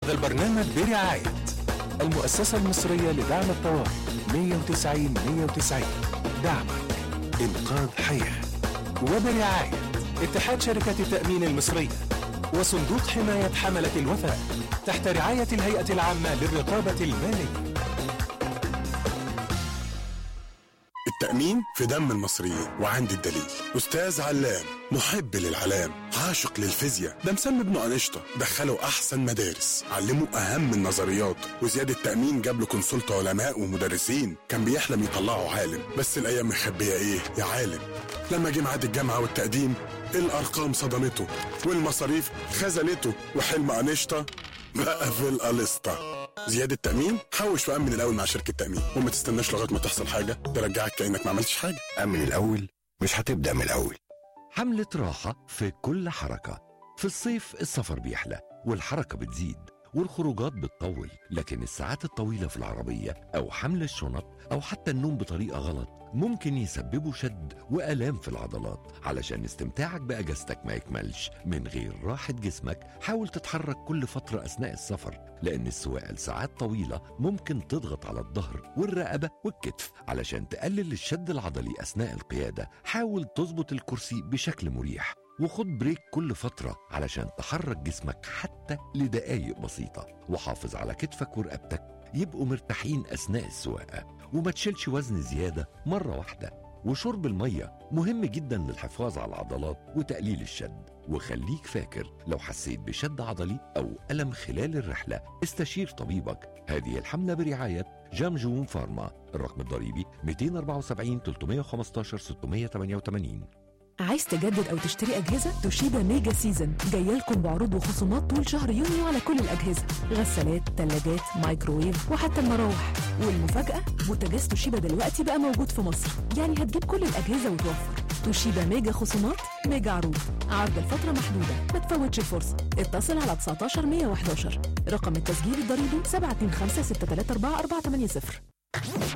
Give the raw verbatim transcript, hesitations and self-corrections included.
هذا البرنامج برعاية المؤسسة المصرية لدعم الطوارئ مية وتسعين مية وتسعين، دعمك إنقاذ حياة. وبرعاية اتحاد شركات التأمين المصرية وصندوق حماية حملة الوفاء تحت رعاية الهيئة العامة للرقابة المالية. التأمين في دم المصريين، وعندي الدليل. أستاذ علام محب للعلام، عاشق للفيزياء، ده مسمي ابنه أنشطة، دخله أحسن مدارس، علمه أهم النظريات، وزياد التأمين جاب له كونسلت علماء ومدرسين، كان بيحلم يطلعه عالم، بس الأيام مخبية إيه يا عالم. لما جه ميعاد الجامعة والتقديم الأرقام صدمته والمصاريف خذلته، وحلم أنشطة بقى في القلسطة. زيادة التأمين، حوش في أمن الأول مع شركة تأمين، وما تستناش لغاية ما تحصل حاجة ترجعك كأنك ما عملتش حاجة. أمن الأول مش هتبدأ من الأول. حملة راحة في كل حركة. في الصيف السفر بيحلى والحركة بتزيد والخروجات بتطول، لكن الساعات الطويلة في العربية أو حمل الشنط أو حتى النوم بطريقة غلط ممكن يسببوا شد وآلام في العضلات. علشان استمتاعك بأجازتك ما يكملش من غير راحة جسمك، حاول تتحرك كل فترة أثناء السفر، لأن السواقة لساعات طويلة ممكن تضغط على الظهر والرقبة والكتف. علشان تقلل الشد العضلي أثناء القيادة، حاول تظبط الكرسي بشكل مريح وخد بريك كل فترة علشان تحرك جسمك حتى لدقايق بسيطة، وحافظ على كتفك ورقبتك يبقوا مرتاحين أثناء السواقة، وما تشيلش وزن زيادة مرة واحدة. وشرب المية مهم جدا للحفاظ على العضلات وتقليل الشد. وخليك فاكر، لو حسيت بشد عضلي أو ألم خلال الرحلة استشير طبيبك. هذه الحملة برعاية جامجون فارما. الرقم الضريبي مئتين وأربعة وسبعين ثلاثمئة وخمسة عشر ستمئة وثمانية وثمانين. عايز تجدد أو تشتري أجهزة؟ توشيبا ميجا سيزن جاية لكم بعروض وخصومات طول شهر يونيو على كل الأجهزة، غسالات، ثلاجات، مايكروويف، وحتى المراوح. والمفاجأة، بوتاجاز توشيبا دلوقتي بقى موجود في مصر، يعني هتجيب كل الأجهزة وتوفر. توشيبا ميجا خصومات، ميجا عروض، عرض الفترة محدودة، ما تفوتش الفرصة. اتصل على تسعتاشر مية وحداشر، رقم التسجيل الضريبي سبعة اتنين خمسة ستة تلاتة أربعة أربعة ثمانية صفر.